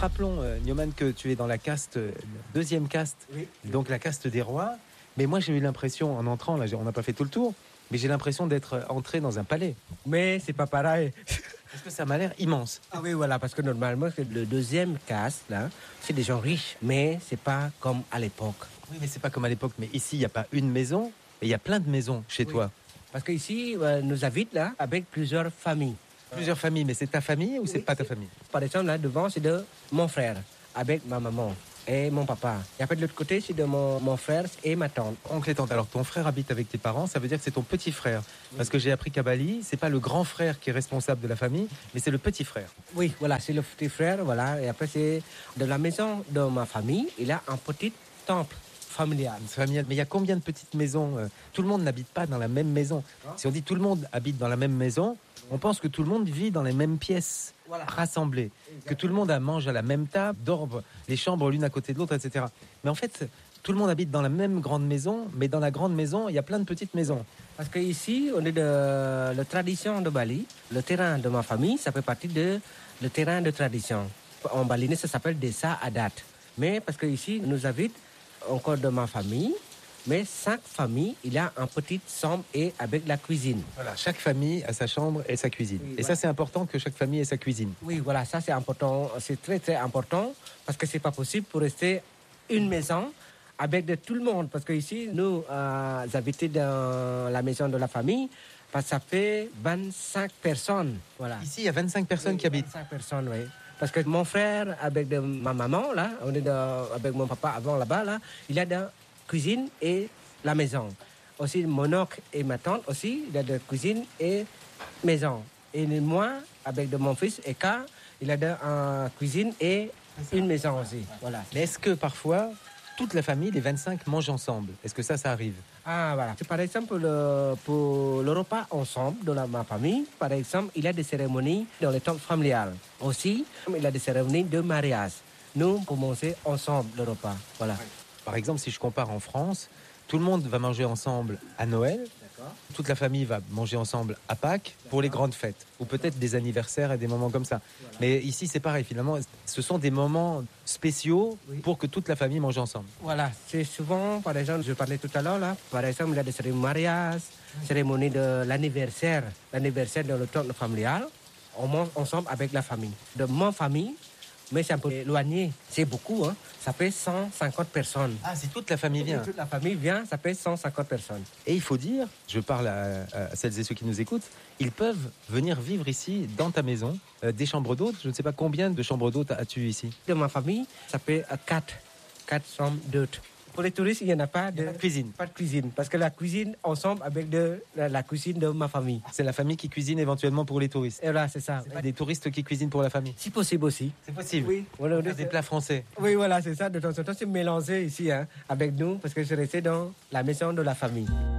rappelons, Nyoman, que tu es dans la caste, deuxième caste, Oui. donc la caste des rois. Mais moi, j'ai eu l'impression, en entrant, là, on n'a pas fait tout le tour, mais j'ai l'impression d'être entré dans un palais. Mais c'est pas pareil. Parce que ça m'a l'air immense. Ah oui, voilà, parce que normalement, le deuxième caste, là, c'est des gens riches, mais c'est pas comme à l'époque. Oui, mais c'est pas comme à l'époque. Mais ici, il n'y a pas une maison, mais il y a plein de maisons chez toi. Parce qu'ici, nous habitent là avec plusieurs familles. Plusieurs familles, mais c'est ta famille ou c'est pas ta famille? Par exemple, là devant, c'est de mon frère avec ma maman et mon papa. Et après, de l'autre côté, c'est de mon frère et ma tante. Oncle et tante. Alors, ton frère habite avec tes parents, ça veut dire que c'est ton petit frère. Parce que j'ai appris qu'à Bali, c'est pas le grand frère qui est responsable de la famille, mais c'est le petit frère. Oui, voilà, c'est le petit frère, voilà. Et après, c'est de la maison de ma famille. Il a un petit temple familial. Familial. Mais il y a combien de petites maisons? Tout le monde n'habite pas dans la même maison. Si on dit tout le monde habite dans la même maison, on pense que tout le monde vit dans les mêmes pièces, rassemblées. Que tout le monde mange à la même table, dort les chambres l'une à côté de l'autre, etc. Mais en fait, tout le monde habite dans la même grande maison, mais dans la grande maison, il y a plein de petites maisons. Parce qu'ici, on est de la tradition de Bali. Le terrain de ma famille, ça fait partie de le terrain de tradition. En balinais, ça s'appelle Desa Adat. Mais parce qu'ici, nous habite encore de ma famille. Mais chaque famille, il a un petit chambre et avec la cuisine. Voilà, chaque famille a sa chambre et sa cuisine. Oui, et ça, c'est important que chaque famille ait sa cuisine. Oui, voilà, ça c'est important. C'est très, très important parce que c'est pas possible pour rester une maison avec de tout le monde. Parce qu'ici, nous habitons dans la maison de la famille, parce que ça fait 25 personnes. Voilà. Ici, il y a 25 personnes qui habitent. 25 personnes, oui. Parce que mon frère, avec ma maman, là, on est avec mon papa avant là-bas, là, il a de cuisine et la maison. Aussi, mon oncle et ma tante aussi, il a de cuisine et maison. Et moi, avec de mon fils Eka, il a de cuisine et une maison aussi. Voilà. Mais est-ce que parfois, toute la famille, les 25, mangent ensemble? Est-ce que ça arrive? Ah, voilà. Par exemple, pour le repas ensemble de ma famille, par exemple, il y a des cérémonies dans les temples familiales. Aussi, il y a des cérémonies de mariage. Nous commençons ensemble le repas. Voilà. Par exemple, si je compare en France, tout le monde va manger ensemble à Noël. Toute la famille va manger ensemble à Pâques pour les grandes fêtes. Ou peut-être des anniversaires et des moments comme ça. Voilà. Mais ici, c'est pareil. Finalement, ce sont des moments spéciaux pour que toute la famille mange ensemble. Voilà. C'est souvent, par exemple, je parlais tout à l'heure, là, par exemple, il y a des cérémonies de mariage, cérémonie de l'anniversaire dans le temple familial. On mange ensemble avec la famille. De ma famille, mais c'est un peu éloigné. C'est beaucoup, hein. Ça fait 150 personnes. Ah, si toute la famille vient. Si toute la famille vient, ça fait 150 personnes. Et il faut dire, je parle à celles et ceux qui nous écoutent, ils peuvent venir vivre ici, dans ta maison, des chambres d'hôtes. Je ne sais pas combien de chambres d'hôtes as-tu ici? De ma famille, ça fait 4 chambres d'hôtes. Pour les touristes, il n'y en a pas de cuisine. Pas de cuisine, parce que la cuisine ensemble avec la cuisine de ma famille. C'est la famille qui cuisine éventuellement pour les touristes. Et là, c'est ça. C'est pas des touristes qui cuisinent pour la famille. Si possible aussi. C'est possible. Oui. Voilà, des plats français. Oui, voilà, c'est ça. De temps en temps, c'est mélangé ici, hein, avec nous, parce que je restais dans la maison de la famille.